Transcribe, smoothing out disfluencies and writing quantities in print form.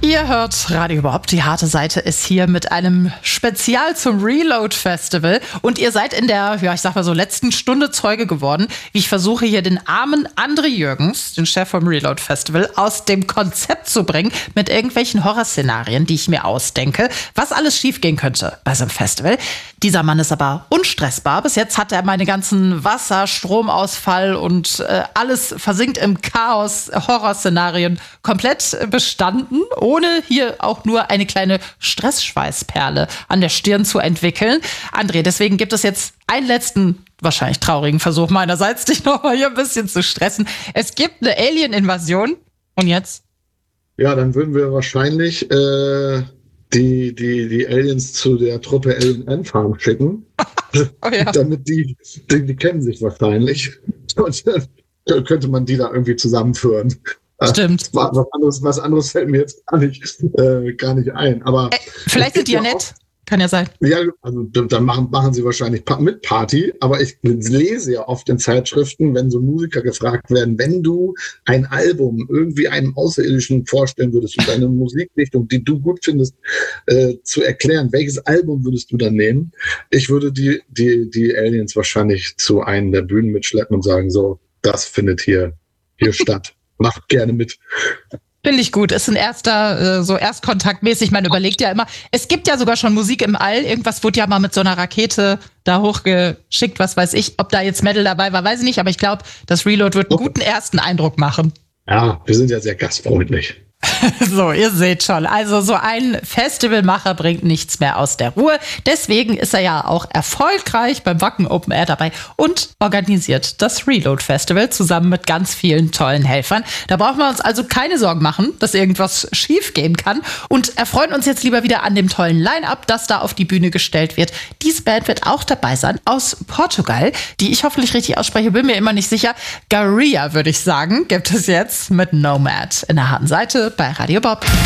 Ihr hört Radio Bob, die harte Seite ist hier mit einem Spezial zum Reload Festival und ihr seid in der, letzten Stunde Zeuge geworden, wie ich versuche hier den armen André Jürgens, den Chef vom Reload Festival, aus dem Konzept zu bringen mit irgendwelchen Horrorszenarien, die ich mir ausdenke, was alles schiefgehen könnte bei so einem Festival. Dieser Mann ist aber unstressbar. Bis jetzt hat er meine ganzen Wasser-, Stromausfall und alles versinkt im Chaos Horrorszenarien komplett bestanden, ohne hier auch nur eine kleine Stressschweißperle an der Stirn zu entwickeln. André, deswegen gibt es jetzt einen letzten, wahrscheinlich traurigen Versuch meinerseits, dich nochmal hier ein bisschen zu stressen. Es gibt eine Alien-Invasion. Und jetzt? Ja, dann würden wir wahrscheinlich die Aliens zu der Truppe Alien Ant Farm schicken. Oh ja. Damit die kennen sich wahrscheinlich. Und dann könnte man die da irgendwie zusammenführen. Stimmt. Was anderes fällt mir jetzt gar nicht ein. Aber vielleicht sind die ja nett. Kann ja sein. Ja, also dann machen sie wahrscheinlich mit Party, aber ich lese ja oft in Zeitschriften, wenn so Musiker gefragt werden, wenn du ein Album irgendwie einem Außerirdischen vorstellen würdest und eine Musikrichtung, die du gut findest, zu erklären, welches Album würdest du dann nehmen? Ich würde die Aliens wahrscheinlich zu einem der Bühnen mitschleppen und sagen, so, das findet hier statt. Macht gerne mit. Finde ich gut. Ist ein erster, so erstkontaktmäßig. Man überlegt ja immer, es gibt ja sogar schon Musik im All. Irgendwas wurde ja mal mit so einer Rakete da hochgeschickt, was weiß ich. Ob da jetzt Metal dabei war, weiß ich nicht. Aber ich glaube, das Reload wird einen guten ersten Eindruck machen. Ja, wir sind ja sehr gastfreundlich. So, ihr seht schon. Also so ein Festivalmacher bringt nichts mehr aus der Ruhe. Deswegen ist er ja auch erfolgreich beim Wacken Open Air dabei und organisiert das Reload Festival zusammen mit ganz vielen tollen Helfern. Da brauchen wir uns also keine Sorgen machen, dass irgendwas schief gehen kann. Und erfreuen uns jetzt lieber wieder an dem tollen Line-Up, das da auf die Bühne gestellt wird. Diese Band wird auch dabei sein aus Portugal, die ich hoffentlich richtig ausspreche, bin mir immer nicht sicher. Garia, würde ich sagen, gibt es jetzt mit Nomad in der harten Seite bei Radio Bob.